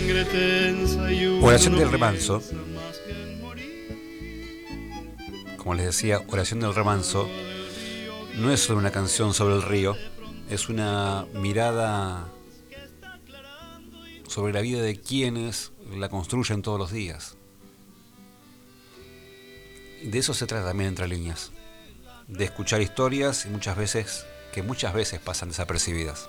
Oración del remanso. Como les decía, Oración del remanso no es solo una canción sobre el río, es una mirada sobre la vida de quienes la construyen todos los días. De eso se trata también Entre Líneas, de escuchar historias y muchas veces pasan desapercibidas.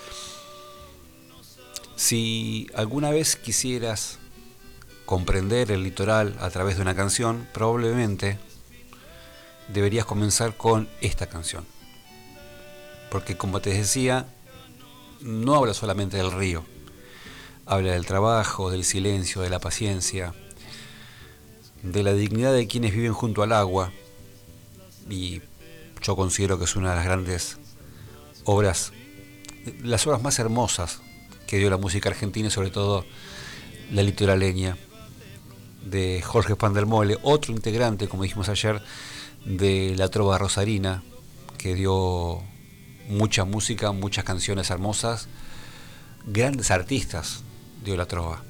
Si alguna vez quisieras comprender el litoral a través de una canción, probablemente deberías comenzar con esta canción. Porque como te decía, no habla solamente del río, habla del trabajo, del silencio, de la paciencia, de la dignidad de quienes viven junto al agua, y yo considero que es una de las grandes obras, las obras más hermosas que dio la música argentina y sobre todo la litoraleña, de Jorge Pan del Mole, otro integrante, como dijimos ayer, de la trova rosarina, que dio mucha música, muchas canciones hermosas, grandes artistas dio la trova.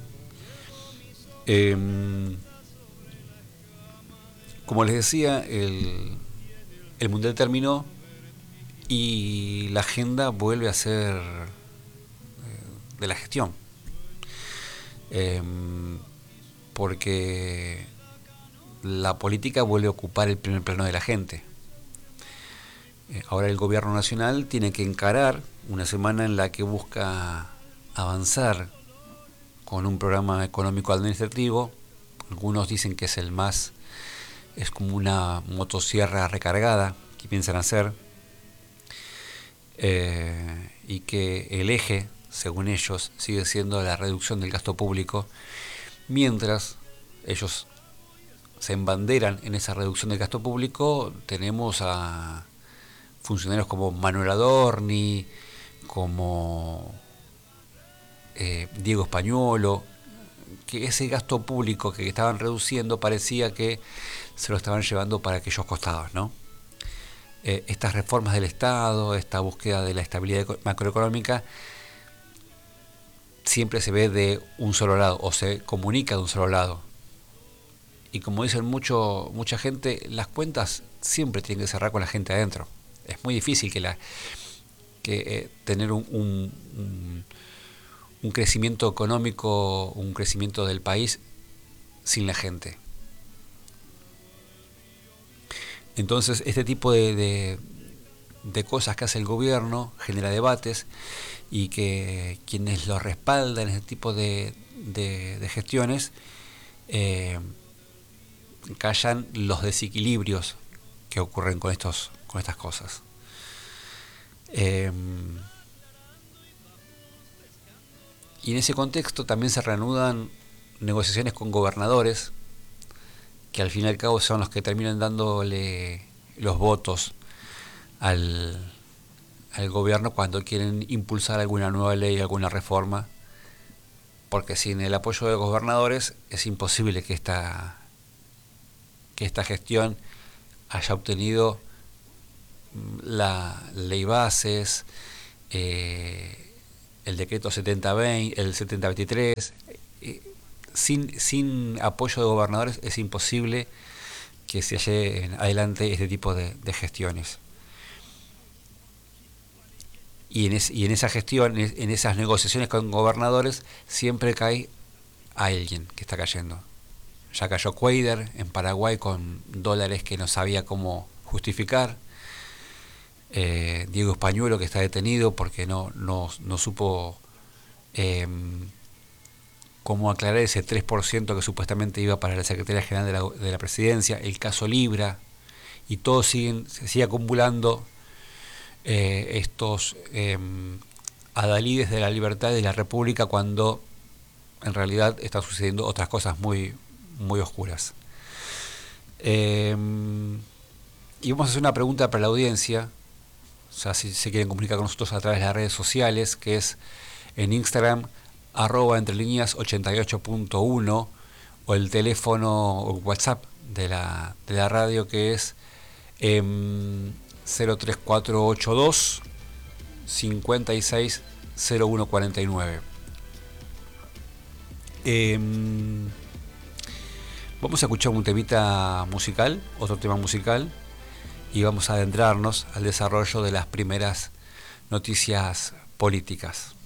Como les decía, el Mundial terminó y la agenda vuelve a ser de la gestión. Porque la política vuelve a ocupar el primer plano de la gente. Ahora el gobierno nacional tiene que encarar una semana en la que busca avanzar con un programa económico administrativo. Algunos dicen que es como una motosierra recargada que piensan hacer, y que el eje, según ellos, sigue siendo la reducción del gasto público, mientras ellos se embanderan en esa reducción del gasto público. Tenemos a funcionarios como Manuel Adorni, como Diego Españolo, que ese gasto público que estaban reduciendo parecía que se lo estaban llevando para aquellos costados, ¿no? Estas reformas del Estado, esta búsqueda de la estabilidad macroeconómica, siempre se ve de un solo lado, o se comunica de un solo lado. Y como dicen mucha gente, las cuentas siempre tienen que cerrar con la gente adentro. Es muy difícil tener un crecimiento económico, un crecimiento del país sin la gente. Entonces, este tipo de cosas que hace el gobierno genera debates, y que quienes lo respaldan, ese tipo de gestiones, callan los desequilibrios que ocurren con estas cosas. Y en ese contexto también se reanudan negociaciones con gobernadores, que al fin y al cabo son los que terminan dándole los votos al gobierno cuando quieren impulsar alguna nueva ley, alguna reforma, porque sin el apoyo de los gobernadores es imposible que esta gestión haya obtenido la ley bases, el decreto 7020, el 7023. Sin apoyo de gobernadores es imposible que se lleven adelante este tipo de gestiones. Y en esa gestión, en esas negociaciones con gobernadores, siempre cae alguien que está cayendo. Ya cayó Cuader en Paraguay con dólares que no sabía cómo justificar. Diego Españolo, que está detenido porque no supo cómo aclarar ese 3% que supuestamente iba para la Secretaría General de la Presidencia. El caso Libra, y todo se sigue acumulando estos adalides de la libertad y de la república, cuando en realidad están sucediendo otras cosas muy, muy oscuras. Y vamos a hacer una pregunta para la audiencia, o sea, si se quieren comunicar con nosotros a través de las redes sociales, que es en Instagram, @entrelíneas88.1, o el teléfono o WhatsApp de la radio, que es 03482 560149. Vamos a escuchar un temita musical, otro tema musical, y vamos a adentrarnos al desarrollo de las primeras noticias políticas.